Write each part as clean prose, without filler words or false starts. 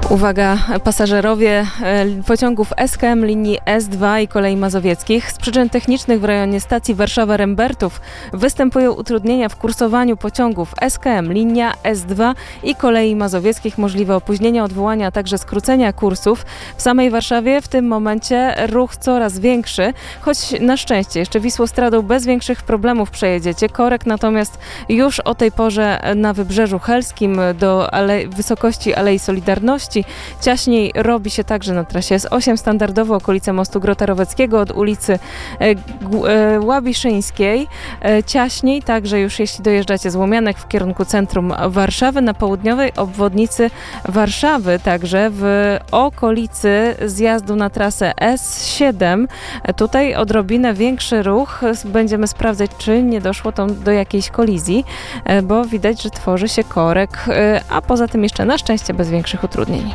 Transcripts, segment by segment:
Uwaga, pasażerowie pociągów SKM linii S2 i Kolei Mazowieckich. Z przyczyn technicznych w rejonie stacji Warszawa-Rembertów występują utrudnienia w kursowaniu pociągów SKM linia S2 i Kolei Mazowieckich. Możliwe opóźnienia, odwołania, a także skrócenia kursów. W samej Warszawie w tym momencie ruch coraz większy, choć na szczęście jeszcze Wisłostradą bez większych problemów przejedziecie. Korek natomiast już o tej porze na Wybrzeżu Helskim do wysokości Alei Solidarności. Ciaśniej robi się także na trasie S8 standardowo okolice mostu Grota Roweckiego od ulicy Łabiszyńskiej. Ciaśniej także już jeśli dojeżdżacie z Łomianek w kierunku centrum Warszawy, na południowej obwodnicy Warszawy, także w okolicy zjazdu na trasę S7. Tutaj odrobinę większy ruch. Będziemy sprawdzać, czy nie doszło tam do jakiejś kolizji, bo widać, że tworzy się korek, a poza tym jeszcze na szczęście bez większych utrudnień.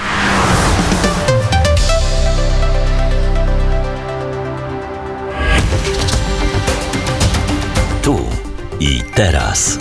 Tu i teraz.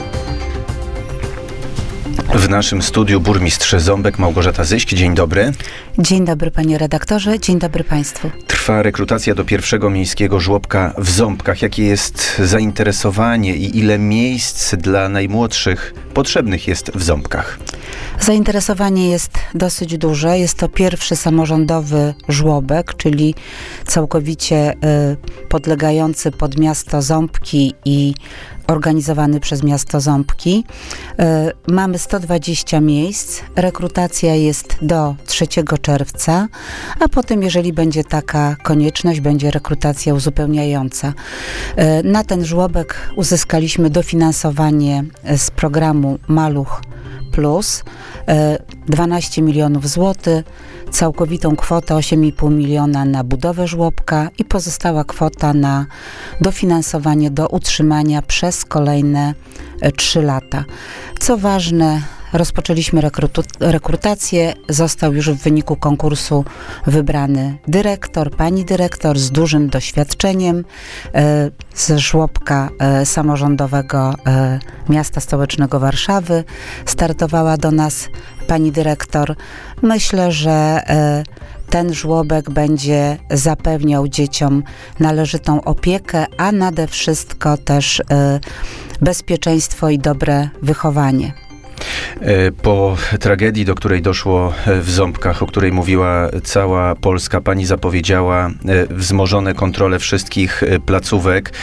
W naszym studiu burmistrz Ząbek Małgorzata Zyśk. Dzień dobry. Dzień dobry panie redaktorze, dzień dobry państwu. Trwa rekrutacja do pierwszego miejskiego żłobka w Ząbkach. Jakie jest zainteresowanie i ile miejsc dla najmłodszych potrzebnych jest w Ząbkach? Zainteresowanie jest dosyć duże. Jest to pierwszy samorządowy żłobek, czyli całkowicie podlegający pod miasto Ząbki i organizowany przez miasto Ząbki. Mamy 120 miejsc. Rekrutacja jest do 3 czerwca, a potem, jeżeli będzie taka konieczność, będzie rekrutacja uzupełniająca. Na ten żłobek uzyskaliśmy dofinansowanie z programu Maluch Plus, 12 milionów złotych, całkowitą kwotę 8,5 miliona na budowę żłobka i pozostała kwota na dofinansowanie do utrzymania przez kolejne 3 lata. Co ważne, rozpoczęliśmy rekrutację. Został już w wyniku konkursu wybrany dyrektor, pani dyrektor z dużym doświadczeniem z żłobka samorządowego miasta stołecznego Warszawy. Startowała do nas pani dyrektor. Myślę, że ten żłobek będzie zapewniał dzieciom należytą opiekę, a nade wszystko też bezpieczeństwo i dobre wychowanie. Po tragedii, do której doszło w Ząbkach, o której mówiła cała Polska, pani zapowiedziała wzmożone kontrole wszystkich placówek.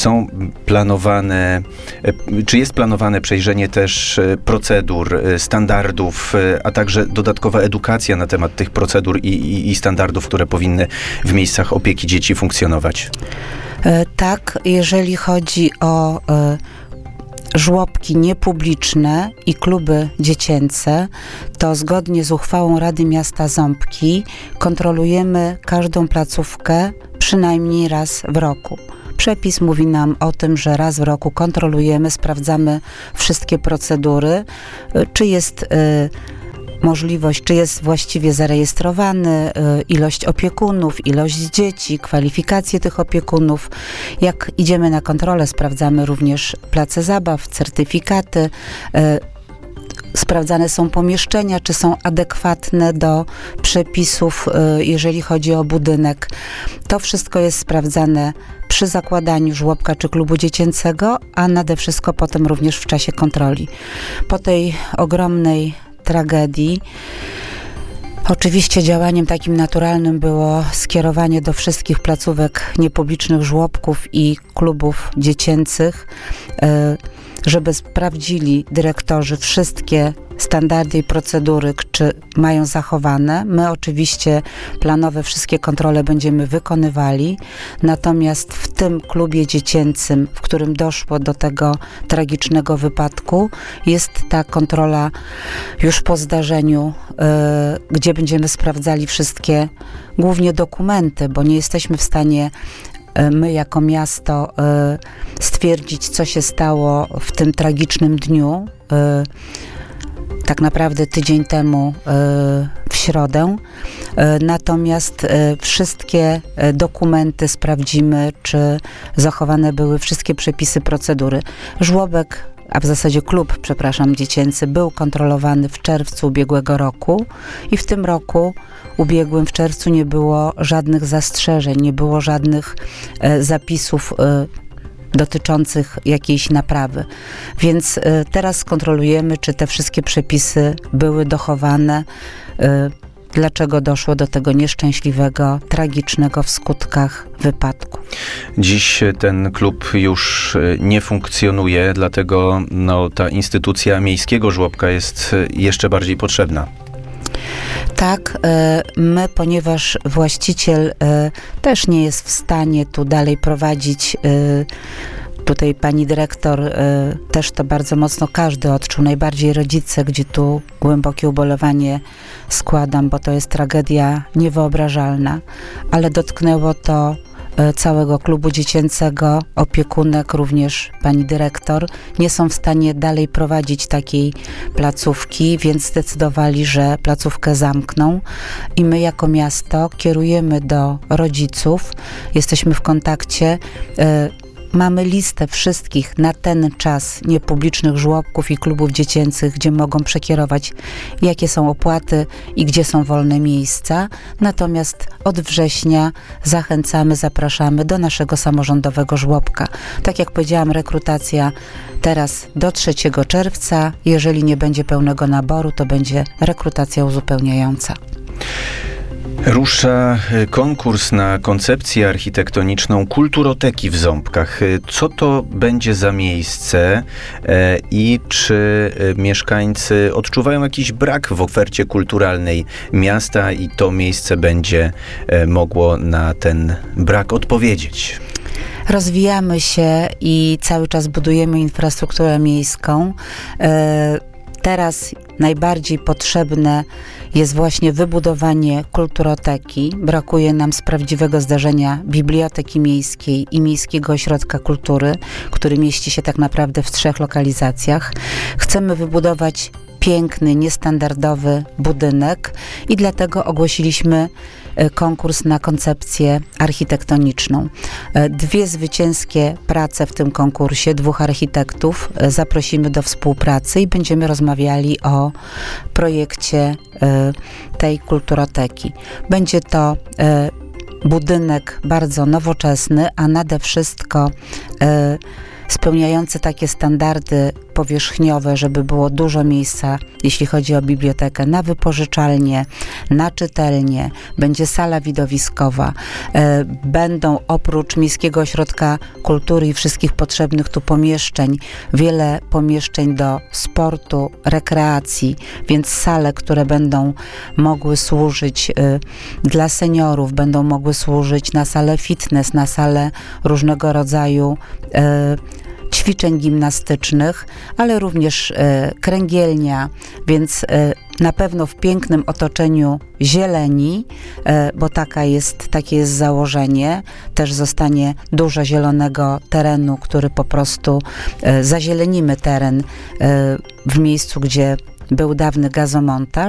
Czy jest planowane przejrzenie też procedur, standardów, a także dodatkowa edukacja na temat tych procedur i standardów, które powinny w miejscach opieki dzieci funkcjonować? Tak, jeżeli chodzi o żłobki niepubliczne i kluby dziecięce, to zgodnie z uchwałą Rady Miasta Ząbki kontrolujemy każdą placówkę przynajmniej raz w roku. Przepis mówi nam o tym, że raz w roku kontrolujemy, sprawdzamy wszystkie procedury, czy jest możliwość, czy jest właściwie zarejestrowany, ilość opiekunów, ilość dzieci, kwalifikacje tych opiekunów. Jak idziemy na kontrolę, sprawdzamy również place zabaw, certyfikaty, sprawdzane są pomieszczenia, czy są adekwatne do przepisów, jeżeli chodzi o budynek. To wszystko jest sprawdzane przy zakładaniu żłobka czy klubu dziecięcego, a nade wszystko potem również w czasie kontroli. Po tej ogromnej tragedii oczywiście działaniem takim naturalnym było skierowanie do wszystkich placówek niepublicznych żłobków i klubów dziecięcych, żeby sprawdzili dyrektorzy wszystkie standardy i procedury, czy mają zachowane. My oczywiście planowe wszystkie kontrole będziemy wykonywali, natomiast w tym klubie dziecięcym, w którym doszło do tego tragicznego wypadku, jest ta kontrola już po zdarzeniu, gdzie będziemy sprawdzali wszystkie głównie dokumenty, bo nie jesteśmy w stanie my jako miasto stwierdzić, co się stało w tym tragicznym dniu, tak naprawdę tydzień temu w środę. Natomiast wszystkie dokumenty sprawdzimy, czy zachowane były wszystkie przepisy procedury. Żłobek a w zasadzie klub, dziecięcy, był kontrolowany w czerwcu ubiegłego roku i w tym roku ubiegłym w czerwcu nie było żadnych zastrzeżeń, nie było żadnych zapisów dotyczących jakiejś naprawy. Więc teraz skontrolujemy, czy te wszystkie przepisy były dochowane, dlaczego doszło do tego nieszczęśliwego, tragicznego w skutkach wypadku. Dziś ten klub już nie funkcjonuje, dlatego ta instytucja miejskiego żłobka jest jeszcze bardziej potrzebna. Tak, my, ponieważ właściciel też nie jest w stanie tu dalej prowadzić, tutaj pani dyrektor też to bardzo mocno każdy odczuł, najbardziej rodzice, gdzie tu głębokie ubolewanie składam, bo to jest tragedia niewyobrażalna, ale dotknęło to całego klubu dziecięcego, opiekunek, również pani dyrektor, nie są w stanie dalej prowadzić takiej placówki, więc zdecydowali, że placówkę zamkną i my jako miasto kierujemy do rodziców, jesteśmy w kontakcie, mamy listę wszystkich na ten czas niepublicznych żłobków i klubów dziecięcych, gdzie mogą przekierować, jakie są opłaty i gdzie są wolne miejsca. Natomiast od września zachęcamy, zapraszamy do naszego samorządowego żłobka. Tak jak powiedziałam, rekrutacja teraz do 3 czerwca. Jeżeli nie będzie pełnego naboru, to będzie rekrutacja uzupełniająca. Rusza konkurs na koncepcję architektoniczną Kulturoteki w Ząbkach. Co to będzie za miejsce i czy mieszkańcy odczuwają jakiś brak w ofercie kulturalnej miasta i to miejsce będzie mogło na ten brak odpowiedzieć? Rozwijamy się i cały czas budujemy infrastrukturę miejską. Teraz najbardziej potrzebne jest właśnie wybudowanie kulturoteki. Brakuje nam z prawdziwego zdarzenia biblioteki miejskiej i miejskiego ośrodka kultury, który mieści się tak naprawdę w 3 lokalizacjach. Chcemy wybudować piękny, niestandardowy budynek i dlatego ogłosiliśmy konkurs na koncepcję architektoniczną. 2 zwycięskie prace w tym konkursie, 2 architektów zaprosimy do współpracy i będziemy rozmawiali o projekcie tej kulturoteki. Będzie to budynek bardzo nowoczesny, a nade wszystko spełniający takie standardy powierzchniowe, żeby było dużo miejsca, jeśli chodzi o bibliotekę, na wypożyczalnię, na czytelnię, będzie sala widowiskowa, będą oprócz Miejskiego Ośrodka Kultury i wszystkich potrzebnych tu pomieszczeń, wiele pomieszczeń do sportu, rekreacji, więc sale, które będą mogły służyć dla seniorów, będą mogły służyć na salę fitness, na salę różnego rodzaju ćwiczeń gimnastycznych, ale również kręgielnia, więc na pewno w pięknym otoczeniu zieleni, bo takie jest założenie. Też zostanie dużo zielonego terenu, który po prostu zazielenimy teren w miejscu, gdzie był dawny gazomontaż.